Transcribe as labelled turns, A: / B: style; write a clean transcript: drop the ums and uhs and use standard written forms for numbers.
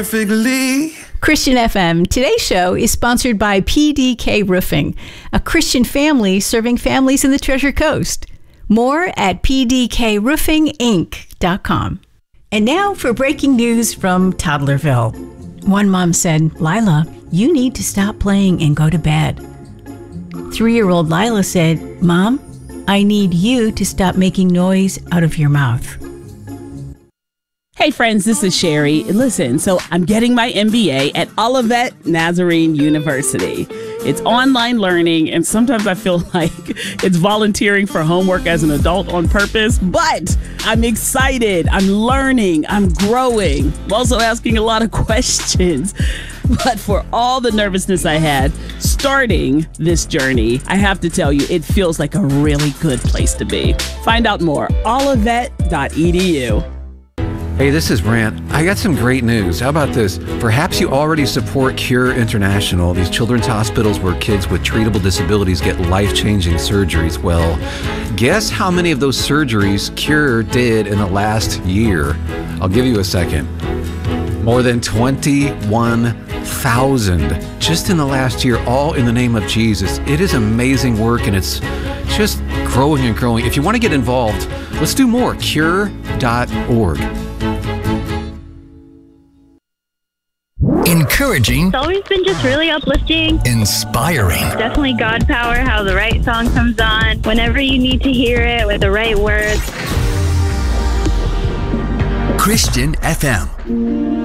A: perfectly.
B: Christian FM. Today's show is sponsored by PDK Roofing, a Christian family serving families in the Treasure Coast. More at pdkroofinginc.com. And now for breaking news from Toddlerville. One mom said, "Lila, you need to stop playing and go to bed." 3-year-old Lila said, "Mom, I need you to stop making noise out of your mouth."
C: Hey friends, this is Sherry. Listen, so I'm getting my MBA at Olivet Nazarene University. It's online learning, and sometimes I feel like it's volunteering for homework as an adult on purpose, but I'm excited. I'm learning. I'm growing. I'm also asking a lot of questions. But for all the nervousness I had starting this journey, I have to tell you, it feels like a really good place to be. Find out more, olivet.edu.
A: Hey, this is Brant. I got some great news. How about this? Perhaps you already support Cure International, these children's hospitals where kids with treatable disabilities get life-changing surgeries. Well, guess how many of those surgeries Cure did in the last year? I'll give you a second. More than 21,000 just in the last year, all in the name of Jesus. It is amazing work, and it's just growing and growing. If you want to get involved, let's do more. Cure.org.
D: Encouraging.
E: It's always been just really uplifting.
D: Inspiring.
E: Definitely God power, how the right song comes on whenever you need to hear it with the right words.
D: Christian FM.